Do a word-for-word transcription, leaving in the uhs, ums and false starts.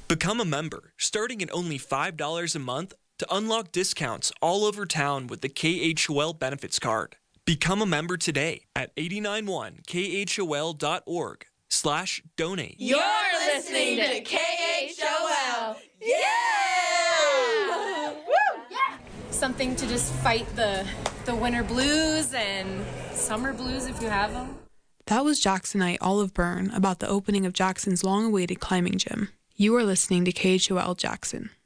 Become a member, starting at only five dollars a month to unlock discounts all over town with the K H O L Benefits Card. Become a member today at eight nine one K H O L dot org slash donate. You're listening to K H O L. Yeah! Woo! Yeah! Something to just fight the, the winter blues and summer blues if you have them. That was Jacksonite Olive Byrne about the opening of Jackson's long-awaited climbing gym. You are listening to K H O L Jackson.